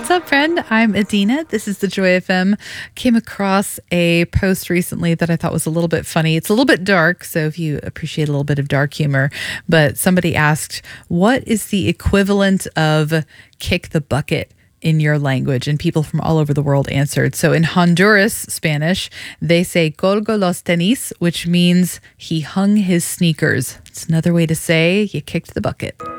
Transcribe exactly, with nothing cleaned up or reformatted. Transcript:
What's up, friend? I'm Adina. This is the Joy F M. Came across a post recently that I thought was a little bit funny. It's a little bit dark, so if you appreciate a little bit of dark humor, but somebody asked, what is the equivalent of kick the bucket in your language? And people from all over the world answered. So in Honduras Spanish, they say colgo los tenis, which means he hung his sneakers. It's another way to say you kicked the bucket.